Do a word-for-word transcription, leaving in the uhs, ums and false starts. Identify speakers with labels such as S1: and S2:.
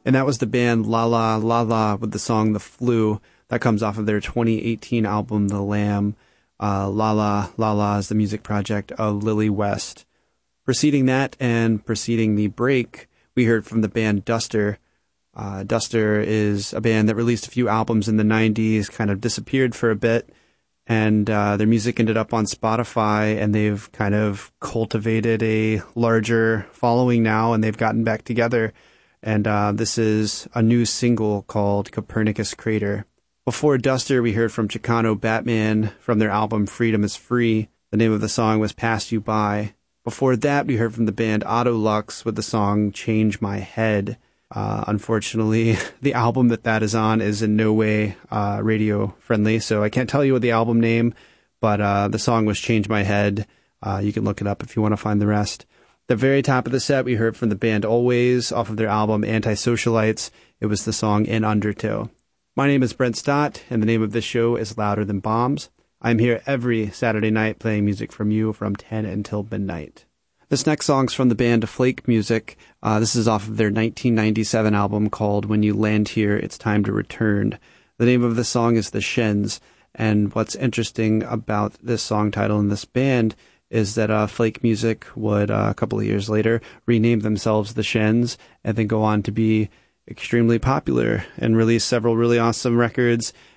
S1: And that was the band La La La La with the song The Flu. That comes off of their twenty eighteen album, The Lamb. Uh, La La La La is the music project of Lily West. Preceding that and preceding the break, we heard from the band Duster. Uh, Duster is a band that released a few albums in the nineties, kind of disappeared for a bit, and uh, their music ended up on Spotify, and they've kind of cultivated a larger following now, and they've gotten back together. And uh, this is a new single called Copernicus Crater. Before Duster, we heard from Chicano Batman from their album Freedom is Free. The name of the song was Pass You By. Before that, we heard from the band Autolux with the song Change My Head. Uh, unfortunately, the album that that is on is in no way uh, radio friendly, so I can't tell you what the album name, but uh, the song was Change My Head. Uh, you can look it up if you want to find the rest. The very top of the set, we heard from the band Always off of their album Antisocialites. It was the song In Undertow. My name is Brent Stott, and the name of this show is Louder Than Bombs. I'm here every Saturday night playing music from you from ten until midnight. This next song's from the band Flake Music. Uh, this is off of their nineteen ninety-seven album called When You Land Here, It's Time to Return. The name of the song is The Shins, and what's interesting about this song title and this band is that uh, Flake Music would, uh, a couple of years later, rename themselves The Shins, and then go on to be extremely popular and release several really awesome records,